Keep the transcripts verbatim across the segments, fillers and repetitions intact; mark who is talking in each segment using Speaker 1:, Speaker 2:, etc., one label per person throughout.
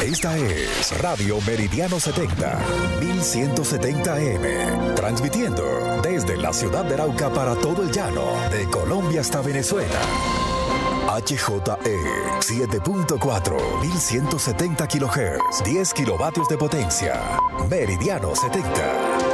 Speaker 1: Esta es Radio Meridiano setenta, mil ciento setenta A M, transmitiendo desde la ciudad de Arauca para todo el llano, de Colombia hasta Venezuela. H J E siete punto cuatro, mil ciento setenta kilohertz, diez kilovatios de potencia. Meridiano setenta.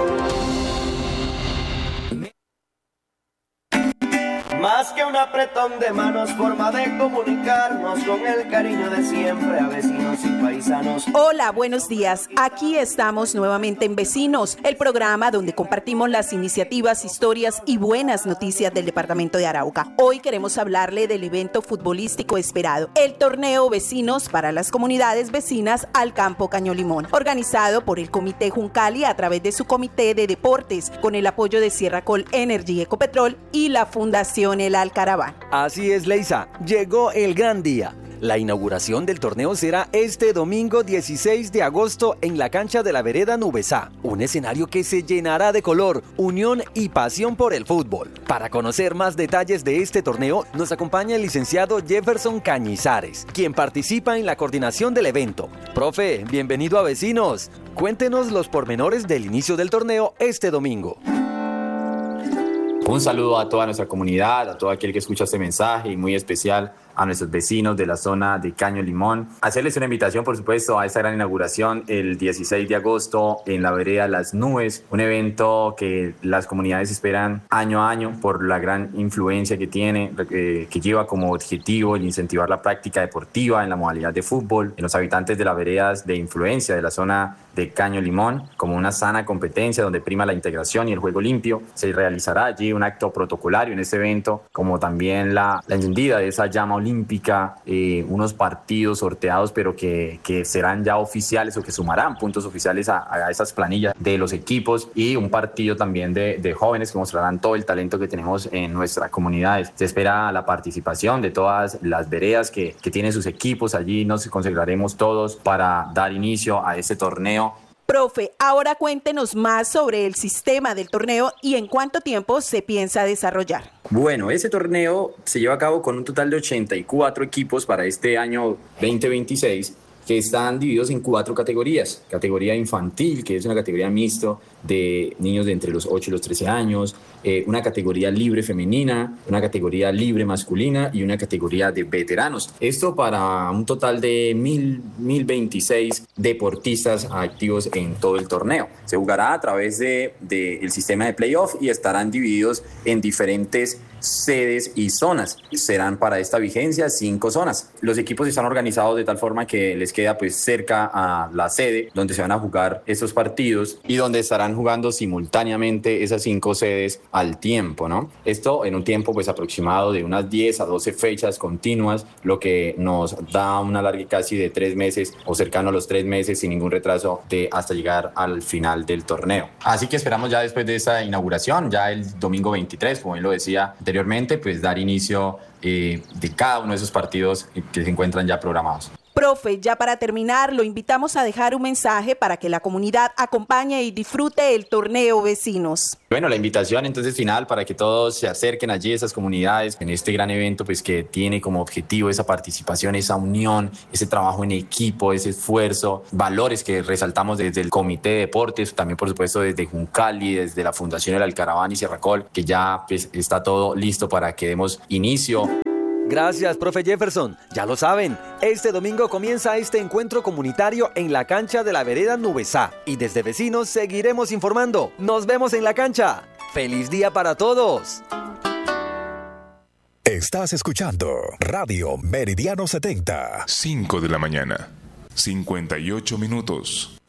Speaker 2: Más que un apretón de manos, forma de comunicarnos con el cariño de siempre a vecinos y paisanos.
Speaker 3: Hola, buenos días. Aquí estamos nuevamente en Vecinos, el programa donde compartimos las iniciativas, historias y buenas noticias del departamento de Arauca. Hoy queremos hablarle del evento futbolístico esperado, el torneo Vecinos para las comunidades vecinas al Campo Caño Limón, organizado por el Comité Juncali a través de su Comité de Deportes, con el apoyo de Sierra Col Energy Ecopetrol y la Fundación El Alcaraván.
Speaker 4: Así es, Leisa, llegó el gran día. La inauguración del torneo será este domingo dieciséis de agosto en la cancha de la vereda Nubesá, un escenario que se llenará de color, unión y pasión por el fútbol. Para conocer más detalles de este torneo, nos acompaña el licenciado Jefferson Cañizares, quien participa en la coordinación del evento. Profe, bienvenido a Vecinos. Cuéntenos los pormenores del inicio del torneo este domingo.
Speaker 5: Un saludo a toda nuestra comunidad, a todo aquel que escucha este mensaje y muy especial a nuestros vecinos de la zona de Caño Limón. Hacerles una invitación, por supuesto, a esta gran inauguración el dieciséis de agosto en la vereda Las Nubes, un evento que las comunidades esperan año a año por la gran influencia que tiene, eh, que lleva como objetivo el incentivar la práctica deportiva en la modalidad de fútbol en los habitantes de las veredas de influencia de la zona de Caño Limón, como una sana competencia donde prima la integración y el juego limpio. Se realizará allí un acto protocolario en este evento, como también la, la encendida de esa llama olímpica, eh, unos partidos sorteados, pero que, que serán ya oficiales o que sumarán puntos oficiales a, a esas planillas de los equipos, y un partido también de, de jóvenes que mostrarán todo el talento que tenemos en nuestras comunidades. Se espera la participación de todas las veredas que, que tienen sus equipos. Allí nos concentraremos todos para dar inicio a este torneo.
Speaker 3: Profe, ahora cuéntenos más sobre el sistema del torneo y en cuánto tiempo se piensa desarrollar.
Speaker 5: Bueno, ese torneo se lleva a cabo con un total de ochenta y cuatro equipos para este año veinte veintiséis, que están divididos en cuatro categorías. Categoría infantil, que es una categoría mixto de niños de entre los ocho y los trece años, eh, una categoría libre femenina, una categoría libre masculina y una categoría de veteranos. Esto para un total de mil veintiséis deportistas activos en todo el torneo. Se jugará a través del de, de sistema de playoff y estarán divididos en diferentes sedes y zonas. Serán para esta vigencia cinco zonas. Los equipos están organizados de tal forma que les queda pues cerca a la sede donde se van a jugar estos partidos y donde estarán jugando simultáneamente esas cinco sedes al tiempo, ¿no? Esto en un tiempo pues aproximado de unas diez a doce fechas continuas, lo que nos da una larga casi de tres meses o cercano a los tres meses sin ningún retraso de hasta llegar al final del torneo. Así que esperamos ya después de esa inauguración, ya el domingo veintitrés, como bien lo decía anteriormente, pues dar inicio eh, de cada uno de esos partidos que se encuentran ya programados.
Speaker 3: Profe, ya para terminar, lo invitamos a dejar un mensaje para que la comunidad acompañe y disfrute el torneo Vecinos.
Speaker 5: Bueno, la invitación entonces final para que todos se acerquen allí a esas comunidades en este gran evento, pues que tiene como objetivo esa participación, esa unión, ese trabajo en equipo, ese esfuerzo, valores que resaltamos desde el Comité de Deportes, también por supuesto desde Juncali, desde la Fundación El Alcaraván y Sierra Col, que ya pues está todo listo para que demos inicio.
Speaker 4: Gracias, profe Jefferson. Ya lo saben, este domingo comienza este encuentro comunitario en la cancha de la vereda Nubesá. Y desde Vecinos seguiremos informando. ¡Nos vemos en la cancha! ¡Feliz día para todos!
Speaker 1: Estás escuchando Radio Meridiano setenta.
Speaker 6: cinco de la mañana, cincuenta y ocho minutos.